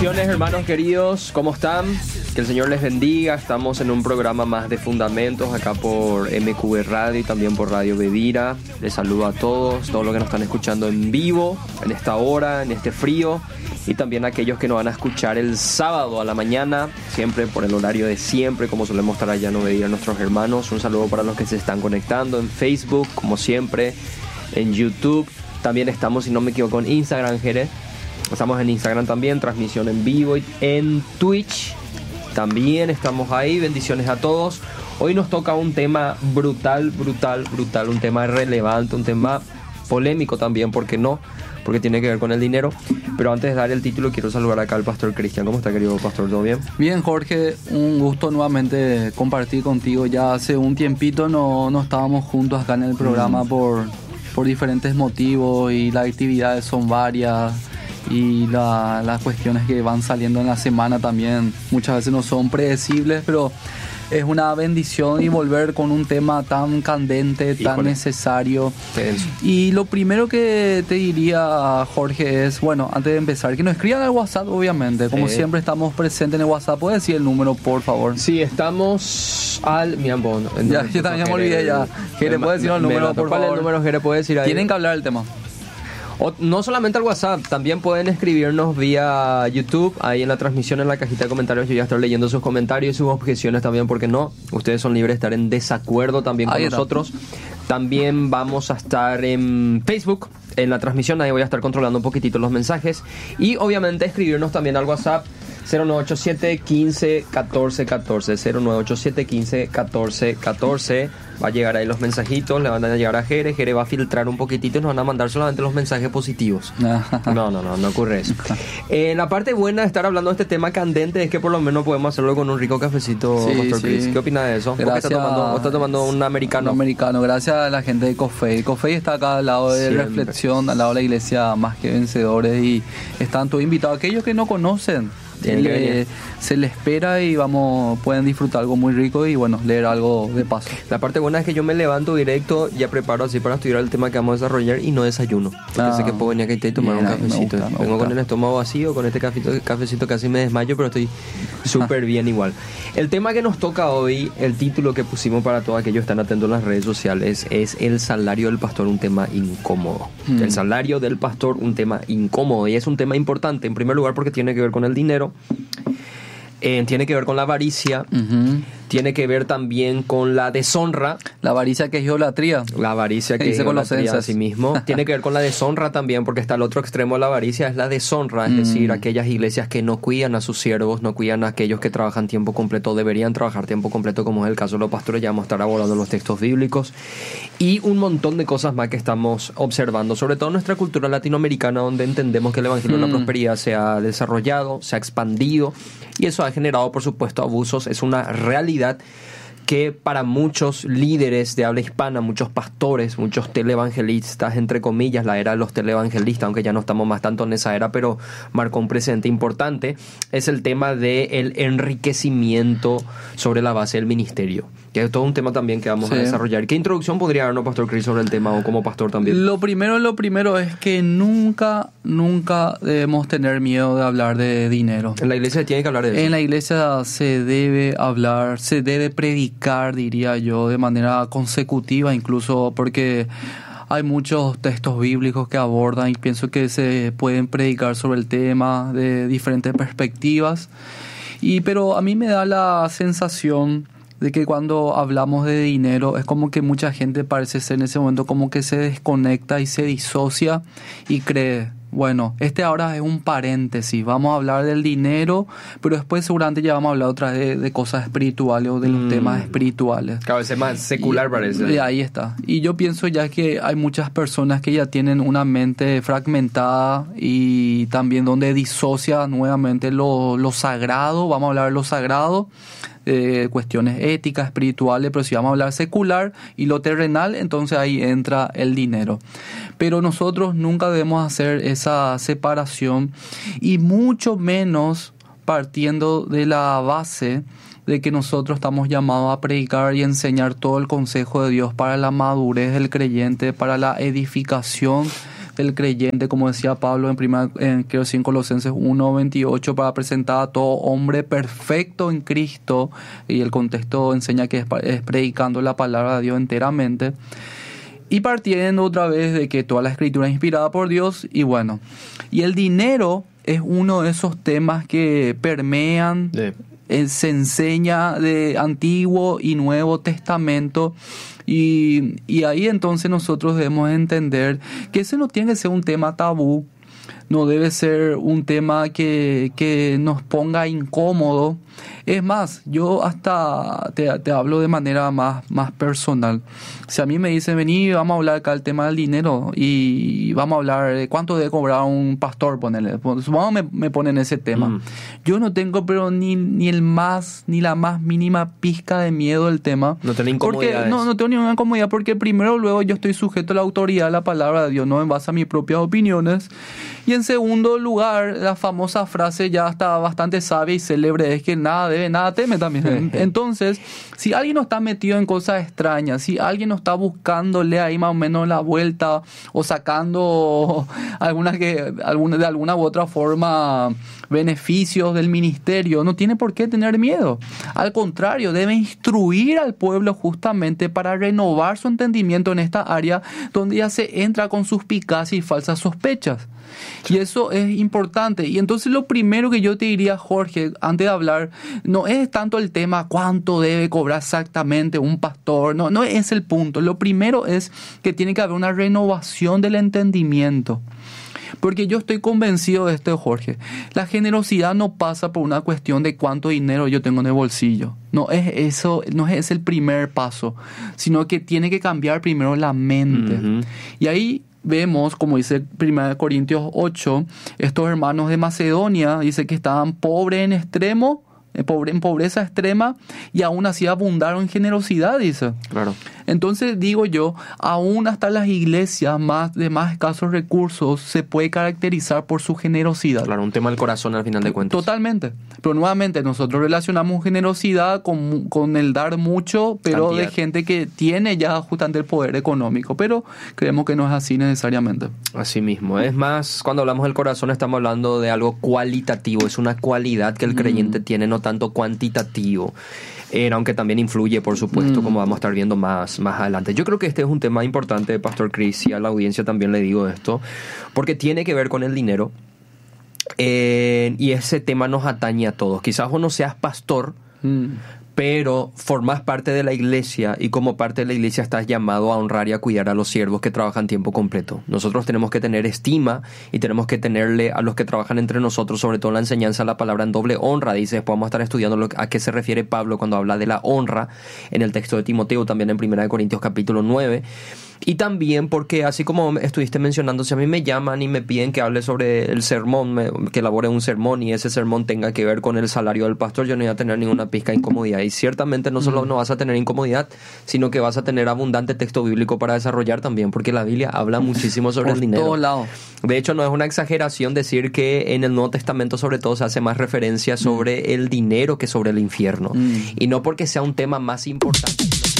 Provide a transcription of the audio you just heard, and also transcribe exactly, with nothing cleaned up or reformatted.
Bendiciones, hermanos queridos, ¿cómo están? Que el Señor les bendiga. Estamos en un programa más de Fundamentos acá por M Q B Radio y también por Radio Bedira. Les saludo a todos, todos los que nos están escuchando en vivo, en esta hora, en este frío, y también a aquellos que nos van a escuchar el sábado a la mañana, siempre por el horario de siempre, como solemos estar allá en Bedira nuestros hermanos. Un saludo para los que se están conectando en Facebook, como siempre, en YouTube. También estamos, si no me equivoco, en Instagram, Jerez. Estamos en Instagram también, transmisión en vivo, y en Twitch también estamos ahí. Bendiciones a todos. Hoy nos toca un tema brutal, brutal, brutal, un tema relevante, un tema polémico también, ¿por qué no? Porque tiene que ver con el dinero. Pero antes de dar el título, quiero saludar acá al pastor Cristian. ¿Cómo está, querido pastor? ¿Todo bien? Bien, Jorge, un gusto nuevamente compartir contigo. Ya hace un tiempito no, no estábamos juntos acá en el programa mm. por, por diferentes motivos, y las actividades son varias. Y la, las cuestiones que van saliendo en la semana también muchas veces no son predecibles, pero es una bendición y volver con un tema tan candente, tan Híjole. necesario. Y lo primero que te diría, Jorge, es, bueno, antes de empezar, que nos escriban al WhatsApp, obviamente. Como eh. siempre estamos presentes en el WhatsApp. ¿Puedes decir el número, por favor? Sí, estamos al... Mi amor, ya, yo también me olvidé ya. Jere, ¿puedes decir el número, por ¿Cuál favor? ¿Cuál es el número, Jere? ¿Puedes decir ahí? Tienen que hablar del tema. O, no solamente al WhatsApp, también pueden escribirnos vía YouTube, ahí en la transmisión, en la cajita de comentarios. Yo voy a estar leyendo sus comentarios y sus objeciones también, porque no, ustedes son libres de estar en desacuerdo también con ahí nosotros. Está. También vamos a estar en Facebook, en la transmisión, ahí voy a estar controlando un poquitito los mensajes. Y obviamente escribirnos también al WhatsApp cero nueve ocho siete, quince, catorce, catorce, cero nueve ocho siete, quince, catorce, catorce. Va a llegar ahí los mensajitos, le van a llegar a Jere, Jere va a filtrar un poquitito y nos van a mandar solamente los mensajes positivos. No, no, no, no ocurre eso. Eh, la parte buena de estar hablando de este tema candente es que por lo menos podemos hacerlo con un rico cafecito, sí, Pastor sí. Chris. ¿Qué opina de eso? Gracias. ¿Vos está tomando, vos está tomando un americano? Un americano, gracias a la gente de Cofei. Cofei está acá al lado de Siempre. Reflexión, al lado de la iglesia Más que Vencedores, y están todos invitados. Aquellos que no conocen, Le, se les espera y vamos pueden disfrutar algo muy rico y bueno, leer algo de paso. La parte buena es que yo me levanto directo, ya preparo así para estudiar el tema que vamos a desarrollar y no desayuno. Porque ah, sé que puedo venir aquí y tomar bien, un cafecito. Me gusta, me Vengo gusta. Con el estómago vacío, con este cafecito, cafecito casi me desmayo, pero estoy súper bien igual. El tema que nos toca hoy, el título que pusimos para todos aquellos que están atentos en las redes sociales, es el salario del pastor, un tema incómodo. Mm. El salario del pastor, un tema incómodo, y es un tema importante en primer lugar porque tiene que ver con el dinero. Eh, tiene que ver con la avaricia, uh-huh. tiene que ver también con la deshonra. La avaricia que es idolatría. La avaricia que es idolatría a sí mismo. Tiene que ver con la deshonra también, porque está el otro extremo de la avaricia, es la deshonra, es mm. decir, aquellas iglesias que no cuidan a sus siervos, no cuidan a aquellos que trabajan tiempo completo, deberían trabajar tiempo completo, como es el caso de los pastores. Ya vamos a estar abordando los textos bíblicos y un montón de cosas más que estamos observando, sobre todo en nuestra cultura latinoamericana, donde entendemos que el evangelio mm. de la prosperidad se ha desarrollado, se ha expandido, y eso ha generado, por supuesto, abusos. Es una realidad que para muchos líderes de habla hispana, muchos pastores, muchos televangelistas, entre comillas, la era de los televangelistas, aunque ya no estamos más tanto en esa era, pero marcó un precedente importante, es el tema del enriquecimiento sobre la base del ministerio, que es todo un tema también que vamos sí. a desarrollar. ¿Qué introducción podría darnos, Pastor Chris, sobre el tema, o como pastor también? Lo primero, lo primero es que nunca, nunca debemos tener miedo de hablar de dinero. En la iglesia se tiene que hablar de eso. En la iglesia se debe hablar, se debe predicar, diría yo, de manera consecutiva, incluso porque hay muchos textos bíblicos que abordan y pienso que se pueden predicar sobre el tema de diferentes perspectivas. Y pero a mí me da la sensación de que cuando hablamos de dinero es como que mucha gente parece ser en ese momento como que se desconecta y se disocia y cree, bueno, este ahora es un paréntesis, vamos a hablar del dinero, pero después seguramente ya vamos a hablar otra vez de, de cosas espirituales o de los mm. temas espirituales. Cada vez más secular y, parece. Y ahí está. Y yo pienso ya que hay muchas personas que ya tienen una mente fragmentada y también donde disocia nuevamente lo, lo sagrado, vamos a hablar de lo sagrado, eh, cuestiones éticas, espirituales, pero si vamos a hablar secular y lo terrenal, entonces ahí entra el dinero. Pero nosotros nunca debemos hacer esa separación y mucho menos partiendo de la base de que nosotros estamos llamados a predicar y enseñar todo el consejo de Dios para la madurez del creyente, para la edificación del creyente, como decía Pablo en, prima, en, creo, en Colosenses uno veintiocho, para presentar a todo hombre perfecto en Cristo, y el contexto enseña que es, es predicando la palabra de Dios enteramente. Y partiendo otra vez de que toda la escritura es inspirada por Dios, y bueno, y el dinero es uno de esos temas que permean, sí. eh, se enseña de Antiguo y Nuevo Testamento, y, y ahí entonces nosotros debemos entender que ese no tiene que ser un tema tabú, no debe ser un tema que, que nos ponga incómodo. Es más, yo hasta te, te hablo de manera más, más personal. Si a mí me dicen, vení, vamos a hablar acá del tema del dinero y vamos a hablar de cuánto debe cobrar un pastor, ponele. Supongamos me, me ponen ese tema. Mm. Yo no tengo pero ni, ni el más, ni la más mínima pizca de miedo del tema. No tengo incomodidades. No, no tengo ninguna incomodidad porque primero o luego yo estoy sujeto a la autoridad de la palabra de Dios, no en base a mis propias opiniones. Y en segundo lugar, la famosa frase ya está bastante sabia y célebre, es que nada debe, nada teme también. Entonces, si alguien no está metido en cosas extrañas, si alguien no está buscándole ahí más o menos la vuelta o sacando alguna que, alguna, de alguna u otra forma beneficios del ministerio, no tiene por qué tener miedo. Al contrario, debe instruir al pueblo justamente para renovar su entendimiento en esta área donde ya se entra con suspicacia y falsas sospechas. Y eso es importante. Y entonces lo primero que yo te diría, Jorge, antes de hablar, no es tanto el tema cuánto debe cobrar exactamente un pastor, no, no es el punto. Lo primero es que tiene que haber una renovación del entendimiento. Porque yo estoy convencido de esto, Jorge. La generosidad no pasa por una cuestión de cuánto dinero yo tengo en el bolsillo. No es eso, no es el primer paso, sino que tiene que cambiar primero la mente. Uh-huh. Y ahí vemos, como dice primera Corintios ocho, estos hermanos de Macedonia, dice que estaban pobres en extremo, en pobreza extrema, y aún así abundaron en generosidad, dice. Claro. Entonces digo yo, aún hasta las iglesias más de más escasos recursos se puede caracterizar por su generosidad. Claro, un tema del corazón al final de cuentas. Totalmente. Pero nuevamente nosotros relacionamos generosidad con, con el dar mucho, pero cantidad. De gente que tiene ya justamente el poder económico. Pero creemos que no es así necesariamente. Así mismo. Es más, cuando hablamos del corazón estamos hablando de algo cualitativo. Es una cualidad que el mm. creyente tiene, no tanto cuantitativo. Eh, aunque también influye, por supuesto, mm. como vamos a estar viendo más, más adelante. Yo creo que este es un tema importante, Pastor Chris, y a la audiencia también le digo esto, porque tiene que ver con el dinero, eh, y ese tema nos atañe a todos. Quizás vos no seas pastor, mm. pero formás parte de la iglesia, y como parte de la iglesia estás llamado a honrar y a cuidar a los siervos que trabajan tiempo completo. Nosotros tenemos que tener estima y tenemos que tenerle a los que trabajan entre nosotros, sobre todo la enseñanza, la palabra en doble honra. Dice, después vamos a estar estudiando lo, a qué se refiere Pablo cuando habla de la honra en el texto de Timoteo, también en primera de Corintios capítulo nueve. Y también porque, así como estuviste mencionando, si a mí me llaman y me piden que hable sobre el sermón, me, que elabore un sermón, y ese sermón tenga que ver con el salario del pastor, yo no voy a tener ninguna pizca de incomodidad. Y ciertamente no solo no vas a tener incomodidad, sino que vas a tener abundante texto bíblico para desarrollar también, porque la Biblia habla muchísimo sobre el dinero. Por todos lados. De hecho, no es una exageración decir que en el Nuevo Testamento, sobre todo, se hace más referencia sobre mm. el dinero que sobre el infierno. Mm. Y no porque sea un tema más importante.